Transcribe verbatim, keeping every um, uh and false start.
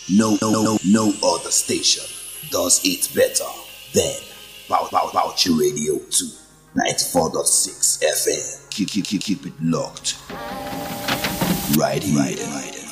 No, no, no, no other station does it better than Bou- Bou- Boucher Radio two, ninety-four point six F M. Keep, keep, keep, keep it locked. Right here. Right here.